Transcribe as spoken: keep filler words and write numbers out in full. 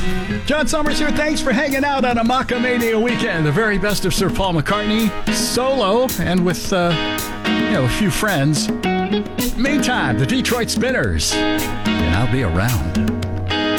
John Summers here. Thanks for hanging out on a Macamania weekend. The very best of Sir Paul McCartney, solo, and with, uh, you know, a few friends. Meantime, the Detroit Spinners. And I'll be around.